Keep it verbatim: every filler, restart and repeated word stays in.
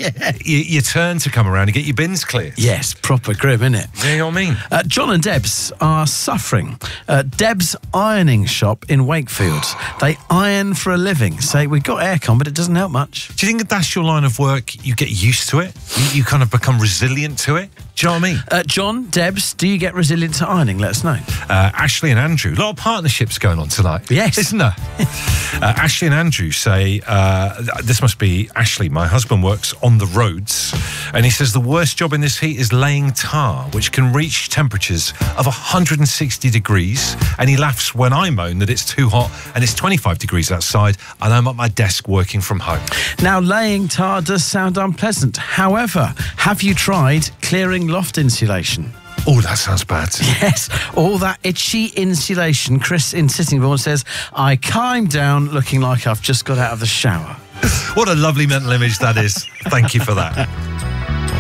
yeah. you, your turn to come around and get your bins cleared. Yes, proper grim, isn't it? Yeah, you know what I mean? Uh, John and Debs are suffering. Uh, Debs Ironing Shop in Wakefield. They iron for a living. Say, we've got aircon, but it doesn't help much. Do you think that's your line of work? You get used to it? You, you kind of become resilient to it? Do you know what I mean? Uh, John, Debs, do you get resilient to ironing? Let us know. Uh, Ashley and Andrew, a lot of partnerships going on tonight. Yes. Isn't there? uh, Ashley and Andrew say, uh, this must be Ashley, my husband works on the roads, and he says the worst job in this heat is laying tar, which can reach temperatures of one hundred sixty degrees, and he laughs when I moan that it's too hot and it's twenty-five degrees outside and I'm at my desk working from home. Now, laying tar does sound unpleasant. However, have you tried clearing loft insulation? Oh, that sounds bad. Yes, all that itchy insulation. Chris in Sittingbourne says, I climb down looking like I've just got out of the shower. What a lovely mental image that is. Thank you for that.